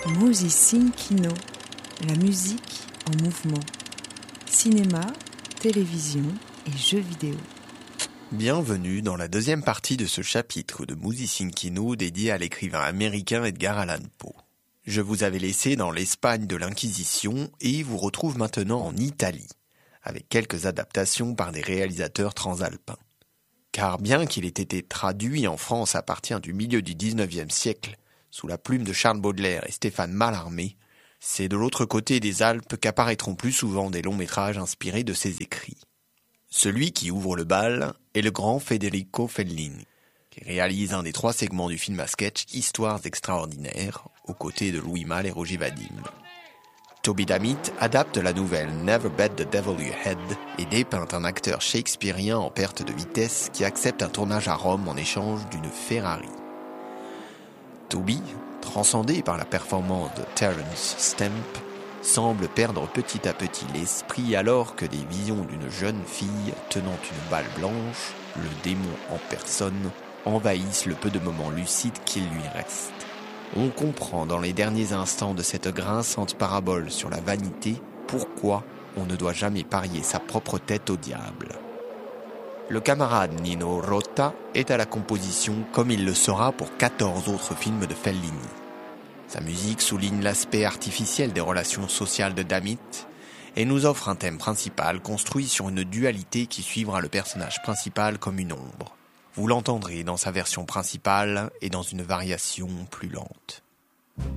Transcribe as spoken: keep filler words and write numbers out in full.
Musicinkino, la musique en mouvement. Cinéma, télévision et jeux vidéo. Bienvenue dans la deuxième partie de ce chapitre de Musicinkino dédié à l'écrivain américain Edgar Allan Poe. Je vous avais laissé dans l'Espagne de l'Inquisition et vous retrouve maintenant en Italie, avec quelques adaptations par des réalisateurs transalpins. Car bien qu'il ait été traduit en France à partir du milieu du dix-neuvième siècle, sous la plume de Charles Baudelaire et Stéphane Mallarmé, c'est de l'autre côté des Alpes qu'apparaîtront plus souvent des longs métrages inspirés de ses écrits. Celui qui ouvre le bal est le grand Federico Fellini, qui réalise un des trois segments du film à sketch Histoires extraordinaires, aux côtés de Louis Malle et Roger Vadim. Toby Dammit adapte la nouvelle Never Bet the Devil You Had et dépeint un acteur shakespearien en perte de vitesse qui accepte un tournage à Rome en échange d'une Ferrari. Toby, transcendé par la performance de Terence Stamp, semble perdre petit à petit l'esprit alors que des visions d'une jeune fille tenant une balle blanche, le démon en personne, envahissent le peu de moments lucides qu'il lui reste. On comprend dans les derniers instants de cette grinçante parabole sur la vanité pourquoi on ne doit jamais parier sa propre tête au diable. Le camarade Nino Rota est à la composition comme il le sera pour quatorze autres films de Fellini. Sa musique souligne l'aspect artificiel des relations sociales de Dammit et nous offre un thème principal construit sur une dualité qui suivra le personnage principal comme une ombre. Vous l'entendrez dans sa version principale et dans une variation plus lente.